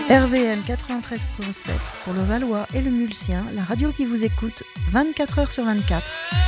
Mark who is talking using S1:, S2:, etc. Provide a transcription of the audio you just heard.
S1: RVM 93.7 pour le Valois et le Mulsien, la radio qui vous écoute 24 heures sur 24.